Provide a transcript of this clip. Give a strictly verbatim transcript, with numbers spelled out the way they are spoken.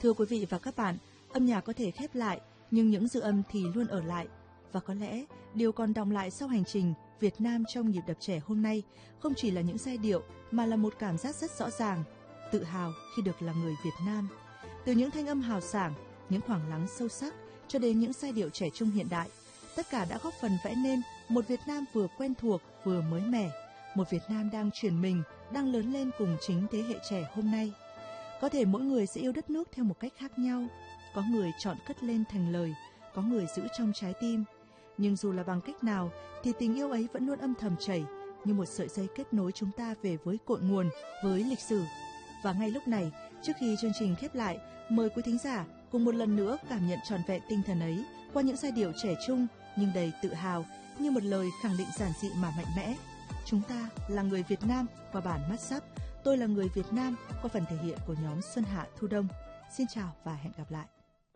Thưa quý vị và các bạn, âm nhạc có thể khép lại, nhưng những dư âm thì luôn ở lại. Và có lẽ, điều còn đọng lại sau hành trình Việt Nam trong nhịp đập trẻ hôm nay không chỉ là những giai điệu mà là một cảm giác rất rõ ràng, tự hào khi được là người Việt Nam. Từ những thanh âm hào sảng, những khoảng lắng sâu sắc cho đến những giai điệu trẻ trung hiện đại, tất cả đã góp phần vẽ nên một Việt Nam vừa quen thuộc vừa mới mẻ, một Việt Nam đang chuyển mình, đang lớn lên cùng chính thế hệ trẻ hôm nay. Có thể mỗi người sẽ yêu đất nước theo một cách khác nhau, có người chọn cất lên thành lời, có người giữ trong trái tim. Nhưng dù là bằng cách nào thì tình yêu ấy vẫn luôn âm thầm chảy như một sợi dây kết nối chúng ta về với cội nguồn, với lịch sử. Và ngay lúc này, trước khi chương trình khép lại, mời quý thính giả cùng một lần nữa cảm nhận trọn vẹn tinh thần ấy qua những giai điệu trẻ trung nhưng đầy tự hào, như một lời khẳng định giản dị mà mạnh mẽ. Chúng ta là người Việt Nam qua bản Mắt Sắp, tôi là người Việt Nam qua phần thể hiện của nhóm Xuân Hạ Thu Đông. Xin chào và hẹn gặp lại.